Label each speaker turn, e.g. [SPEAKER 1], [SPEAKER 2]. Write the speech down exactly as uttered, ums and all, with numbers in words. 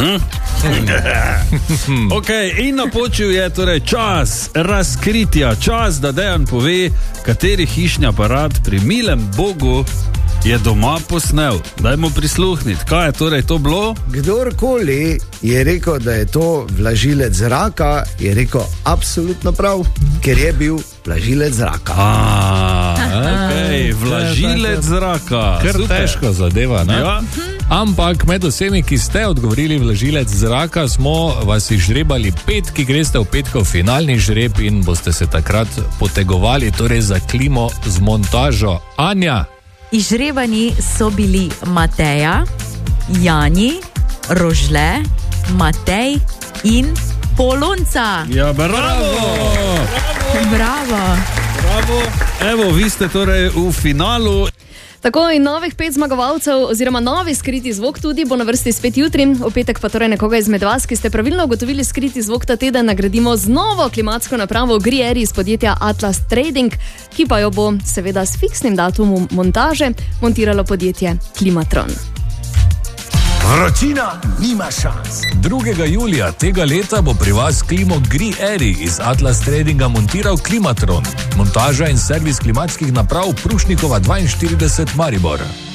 [SPEAKER 1] Uh-huh. Ok, in napočil je torej čas razkritja, čas, da Dejan pove, kateri hišni aparat pri milem Bogu je doma posnel. Dajmo prisluhniti, kaj je torej to bilo?
[SPEAKER 2] Kdorkoli je rekel, da je to vlažilec zraka, je rekel absolutno prav, ker je bil vlažilec zraka.
[SPEAKER 1] A, okay, vlažilec zraka.
[SPEAKER 3] Kar super. Težko zadeva, ne?
[SPEAKER 1] Ja.
[SPEAKER 3] Ampak med vsemi, ki ste odgovorili vlažilec zraka, smo vas izžrebali pet, ki greste v petkov finalni žreb in boste se takrat potegovali torej za klimo z montažo. Anja.
[SPEAKER 4] Izžrebani so bili Mateja, Jani, Rožle, Matej in Polonca.
[SPEAKER 1] Ja, bravo!
[SPEAKER 4] Bravo! Bravo!
[SPEAKER 1] Bravo! Evo, vi ste torej v finalu.
[SPEAKER 5] Tako in novih pet zmagovalcev oziroma novi skriti zvok tudi bo na vrsti spet jutri. V petek pa torej nekoga izmed vas, ki ste pravilno ugotovili skriti zvok ta teden, nagradimo z novo klimatsko napravo Grieri iz podjetja Atlas Trading, ki pa jo bo seveda s fiksnim datumom montaže montiralo podjetje Klimatron.
[SPEAKER 6] Vročina nima šans.
[SPEAKER 3] drugega julija tega leta bo pri vas klimo Grieri iz Atlas Tradinga montiral Klimatron. Montaža in servis klimatskih naprav Prušnikova dvainštirideset Maribor.